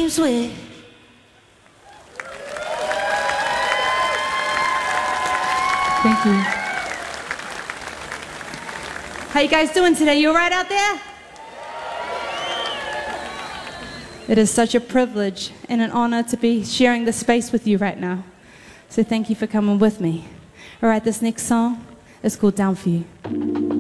James with. Thank you. How you guys doing today? You all right out there? It is such a privilege and an honor to be sharing this space with you right now. So thank you for coming with me. All right, this next song is called Down For You.